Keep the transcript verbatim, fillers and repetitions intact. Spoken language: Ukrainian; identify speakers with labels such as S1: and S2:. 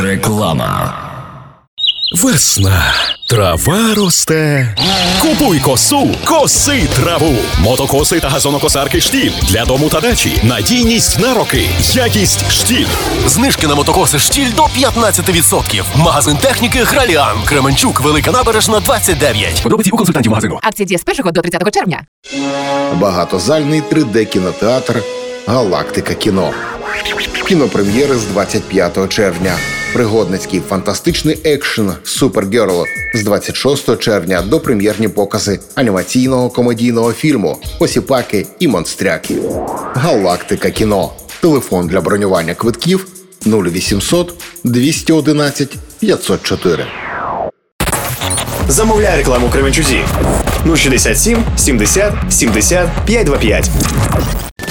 S1: Реклама.
S2: Весна. Трава росте. Купуй косу, коси траву. Мотокоси та газонокосарки «Штіль» для дому та дачі. Надійність на роки. Якість «Штіль».
S3: Знижки на мотокоси «Штіль» до п'ятнадцять відсотків. Магазин техніки «Граліан». Кременчук, Велика Набережна, двадцять дев'ять.
S4: Подробиці у консультантів магазину.
S5: Акція діє з першого до тридцятого червня.
S6: Багатозальний три де-кінотеатр «Галактика кіно». Кінопрем'єри з двадцять п'ятого червня. Пригодницький фантастичний екшен «Супергерл» з двадцять шостого червня до прем'єрні покази анімаційного комедійного фільму «Посіпаки і монстряки». «Галактика кіно». Телефон для бронювання квитків нуль вісімсот двісті одинадцять п'ятсот чотири.
S7: Замовляй рекламу в Кременчузі. нуль шістдесят сім сімдесят сімдесят п'ятсот двадцять п'ять.